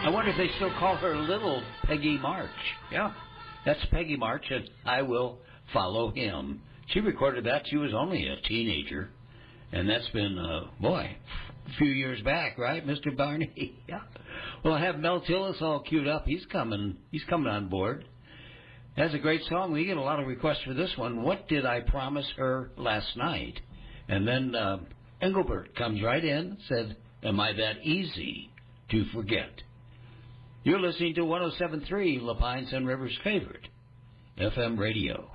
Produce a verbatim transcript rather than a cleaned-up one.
I wonder if they still call her Little Peggy March. Yeah, that's Peggy March, and I Will Follow Him. She recorded that. She was only a teenager, and that's been, uh, boy, a few years back, right, Mister Barney? Yeah. Well, I have Mel Tillis all queued up. He's coming. He's coming on board. That's a great song. We get a lot of requests for this one. What Did I Promise Her Last Night? And then uh, Engelbert comes right in, said, Am I That Easy to Forget? You're listening to one oh seven point three, La Pine Sun River's favorite F M radio.